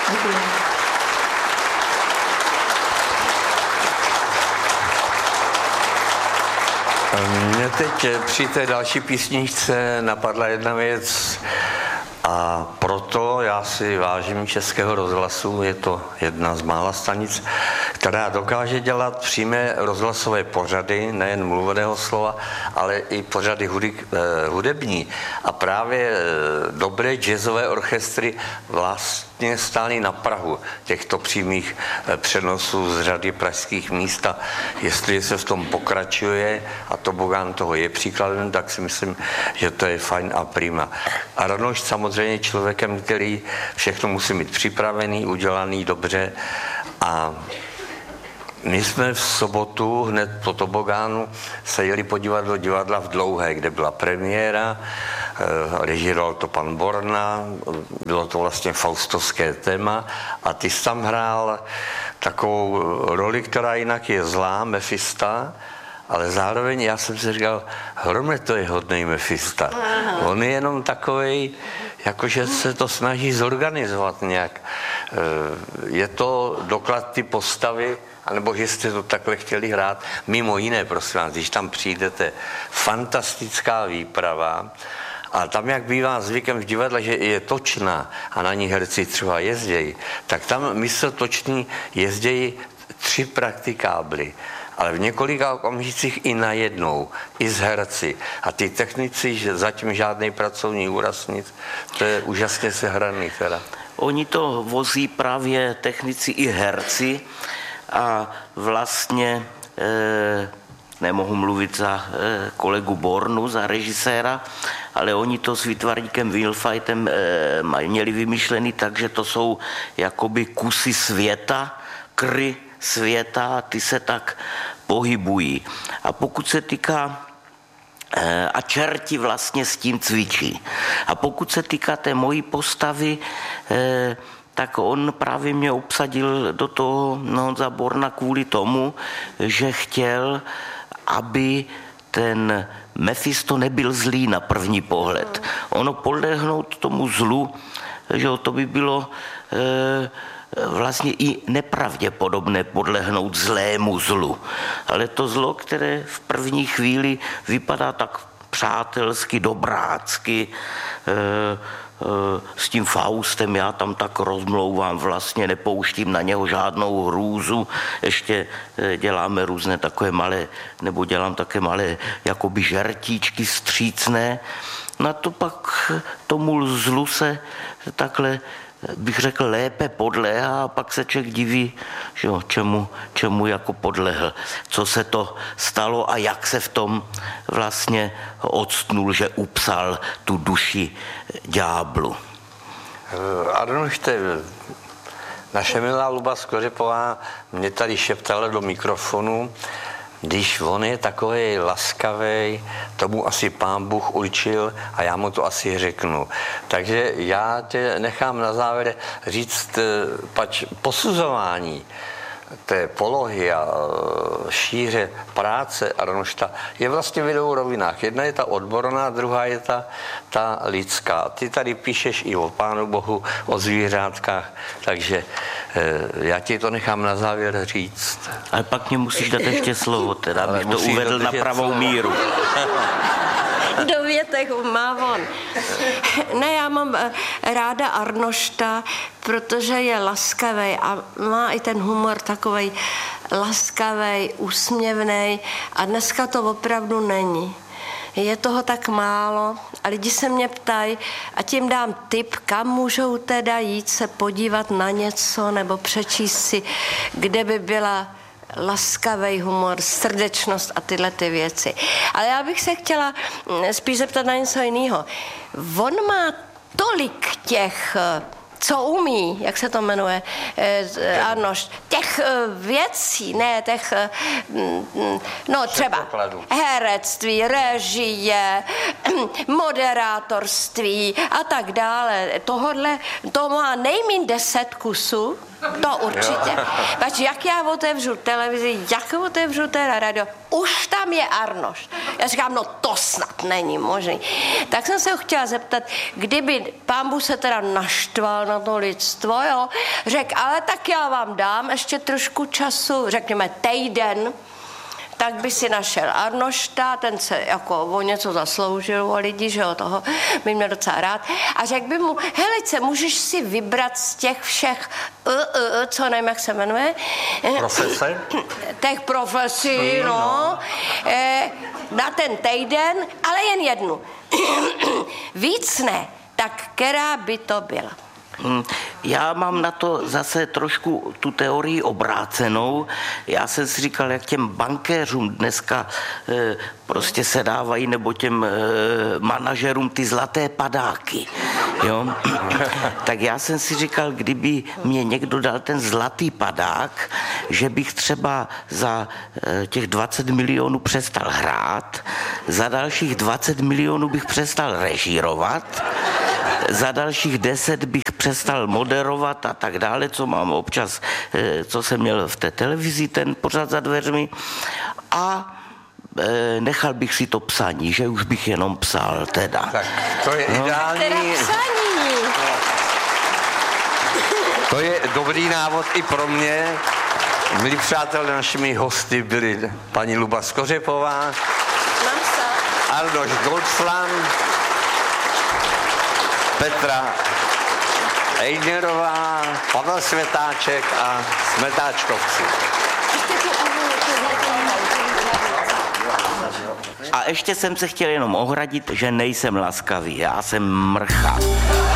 Děkuji. Mě teď při té další písničce napadla jedna věc a proto já si vážím Českého rozhlasu, je to jedna z mála stanic, která dokáže dělat přímé rozhlasové pořady, nejen mluveného slova, ale i pořady hudební. A právě dobré jazzové orchestry vlastně stály na prahu těchto přímých přenosů z řady pražských míst a jestli se v tom pokračuje a Tobogán toho je příkladem, tak si myslím, že to je fajn a prima. A Arnošt samozřejmě člověkem, který všechno musí mít připravený, udělaný dobře a my jsme v sobotu hned po Tobogánu se jeli podívat do divadla v Dlouhé, kde byla premiéra, režíroval to pan Borna, bylo to vlastně faustovské téma a ty jsi tam hrál takovou roli, která jinak je zlá, Mefista, ale zároveň já jsem si říkal, hromně to je hodnej Mefista. On je jenom takovej, jakože se to snaží zorganizovat nějak. Je to doklad ty postavy, anebo že jste to takhle chtěli hrát. Mimo jiné, prosím vás, když tam přijdete, fantastická výprava a tam, jak bývá zvykem v divadle, že je točná a na ní herci třeba jezdějí, tak tam místo toční jezdějí 3 praktikábly. Ale v několika okamžicích i najednou, i z herci. A ty technici, že zatím žádný pracovní úraz, nic, to je úžasně sehraný teda. Oni to vozí právě technici i herci a vlastně nemohu mluvit za kolegu Bornu, za režiséra, ale oni to s výtvarníkem Wilfajtem měli vymyšlený tak, že to jsou jakoby kusy světa, kry světa a ty se tak pohybují. A pokud se týká a čerti vlastně s tím cvičí. A pokud se týká té mojí postavy, tak on právě mě obsadil do toho Honza Borna kvůli tomu, že chtěl, aby ten Mefisto nebyl zlý na první pohled. Ono podlehnout tomu zlu, že to by bylo vlastně i nepravděpodobné podlehnout zlému zlu. Ale to zlo, které v první chvíli vypadá tak přátelsky, dobrácky, s tím Faustem já tam tak rozmlouvám, vlastně nepouštím na něho žádnou hrůzu, ještě děláme různé takové malé, nebo dělám také malé jakoby žertíčky střícné. Na to pak tomu zlu se takhle bych řekl, lépe podléhá a pak se člověk diví, že jo, čemu jako podlehl, co se to stalo a jak se v tom vlastně odstnul, že upsal tu duši ďáblu. Arnošte, naše milá Luba Skořepová mě tady šeptala do mikrofonu, když on je takovej laskavej, tomu asi Pán Bůh určil a já mu to asi řeknu. Takže já tě nechám na závěr říct pač posuzování té polohy a šíře práce Arnošta je vlastně v dvou rovinách. Jedna je ta odborná, druhá je ta lidská. Ty tady píšeš i o Pánu Bohu, o zvířátkách, takže já ti to nechám na závěr říct. Ale pak mě musíš dát ještě slovo, teda abych to uvedl na pravou míru. Do větek má on. Ne, já mám ráda Arnošta, protože je laskavý a má i ten humor takovej laskavý, úsměvný a dneska to opravdu není. Je toho tak málo a lidi se mě ptají a tím dám tip, kam můžou teda jít se podívat na něco nebo přečíst si, kde by byla laskavý humor, srdečnost a tyhle ty věci. Ale já bych se chtěla spíš zeptat na něco jiného. On má tolik těch, co umí, jak se to jmenuje, Arnošt, těch věcí, ne, těch, no třeba herectví, režie, moderátorství a tak dále. Tohodle, to má nejmín 10 kusů, to určitě. Pač jak já otevřu televizi, jak otevřu teda radio, už tam je Arnošt. Já říkám, no to snad není možný. Tak jsem se ho chtěla zeptat, kdyby Pán Bůh se teda naštval na to lidstvo, jo. Řekl, ale tak já vám dám ještě trošku času, řekněme týden, tak by si našel Arnošta, ten se jako o něco zasloužil o lidi, že jo, toho by měl docela rád. A řekl by mu, helice, můžeš si vybrat z těch všech, co nevím, jak se jmenuje. Profese? Těch profesí, no. Na ten týden, ale jen jednu. Víc ne, tak která by to byla? Já mám na to zase trošku tu teorii obrácenou. Já jsem si říkal, jak těm bankéřům dneska prostě se dávají, nebo těm manažerům ty zlaté padáky. Jo? Tak já jsem si říkal, kdyby mě někdo dal ten zlatý padák, že bych třeba za těch 20 milionů přestal hrát, za dalších 20 milionů bych přestal režírovat, za dalších 10 bych přestal moderovat a tak dále, co mám občas, co jsem měl v té televizi, ten pořád za dveřmi. A nechal bych si to psaní, že už bych jenom psal teda. Tak to je ideální. To je dobrý návod i pro mě. Milí přátelé, našimi hosty byli paní Luba Skořepová, Arnošt Goldflam, Petra Eidnerová, Pavel Světáček a Smetáčkovci. A ještě jsem se chtěl jenom ohradit, že nejsem laskavý, já jsem mrcha.